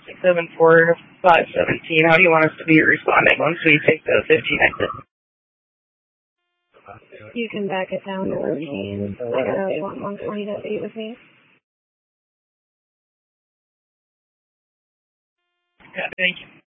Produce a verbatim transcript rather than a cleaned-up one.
six seven four five one seven. How do you want us to be responding once we take the fifteen exit? You can back it down to routine. I don't know if you want one twenty to eight with me. Yeah, thank you.